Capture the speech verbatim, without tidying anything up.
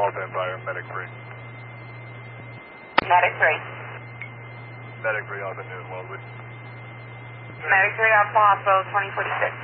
Walt Empire, Medic three. Medic three. Medic three, Alpha Newton, Wellesley. Medic three, Alpha Hospital, twenty forty-six.